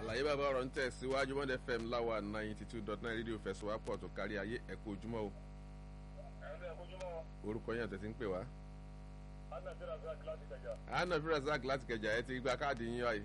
àlàyé bàbá ọ̀rọ̀ ń tẹ̀síwájú Bond FM láwa 92.9 rédíò fẹsọ̀wápọ̀ tó kárí ayé ẹ̀kọ́ ojúmọ́ o. orúkọ yẹn tẹ̀sí ń pè wá. Anafi Razak láti Kẹjà ẹ ti gba káàdì yín wáyé.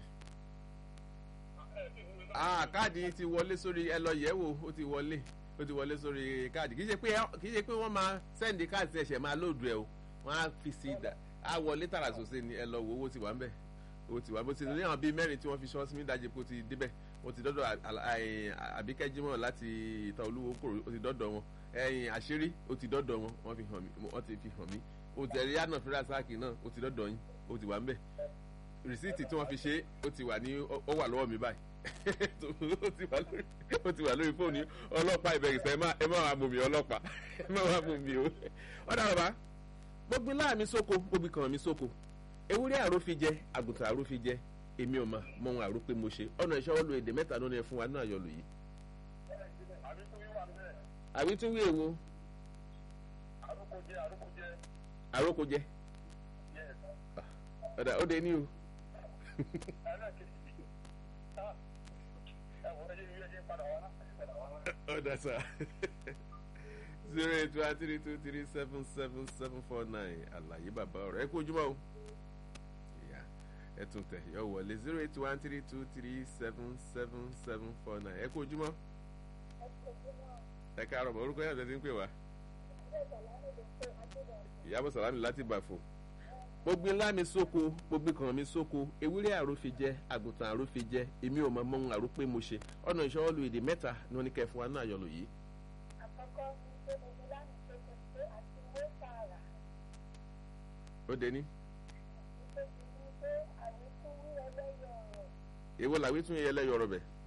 Káàdì yín ti wọlé sórí ẹ lọ yẹ̀ wò ó ti wọlé sórí káàdì kì í ṣe pé wọ́n máa sẹ́ndì káàdì ẹ̀ṣẹ̀ máa lóòdù ẹ̀ o wọ́n á fi sí á wọlé tààrà sòsè ni ẹ lọ wo owó ti wà ń bẹ̀ owó ti wà bó ti ní àwọn bíi mẹ́rin tí wọ́n fi ṣọ́ọ́sì mí dájú pé ó ti débẹ̀ wọ́n ti dọ́dọ̀ àbíkẹ́jímọ̀ láti ìta olúwo kòrò ó ti dọ́dọ̀ wọn ẹ̀yìn àṣírí ó ti dọ́dọ̀ wọn wọ́n ti fi hàn mí ó ti ẹ̀rí Anafi Razak náà ó ti dọ́dọ̀ yín ó ti wà ń bẹ̀ rìsíìtì tí wọ́n fi ṣe ó ti wà lọ́wọ́ mi báyìí ó ti wà lórí fóònù ọlọ́pàá ìbẹ̀rẹ̀sẹ̀ ẹ má wàá mú mi ọlọ́pàá ẹ má wàá mú mi o. ọ̀dà bàbá gbogbo láàmì sóko gbogbo kan mi sóko ewúrẹ́ àró fi jẹ àgùntàn àró fi jẹ èmi ò mọ ohun àró pé mo ṣe ọ̀nà ìṣọwọ́ lo èdè mẹ́ta ló ní ẹ fún wa náà yọlù yìí. àwítúwí èwo. àrókò jẹ. ọ̀dà ó dé ní o. ọ̀dà sá 08132377749 àlàyé bàbá ọ̀rọ̀ ẹ kú ojúmọ́ o ẹ tún tẹ̀ yọ wọlé 08132377749 ẹ kú ojúmọ́ ẹ káàárọ̀ mọ́ orúkọ yàtọ̀ tí ń pè wá Ìyábọ̀ Sàlámì láti Bàfò. gbogbo ńlá mi sóko gbogbo kan mi sóko ewúrẹ́ àró fi jẹ àgùntàn àró fi jẹ èmi ò mọ ohun àró pé mo ṣe ọ̀nà ìṣọwọ́ lu èdè mẹ́ta ní wọ́n ní kẹ́ fún wa náà yọlò yìí. àkọ́kọ́ ní pé mo ní láti sóko pé àti ìwé tààrà. ó dé ní. ìkejì ní pé àwítúwí ẹlẹ́yọ̀ ọ̀rọ̀. èwo làwítúwí ẹlẹ́yọ̀ ọ̀rọ̀ bẹ̀.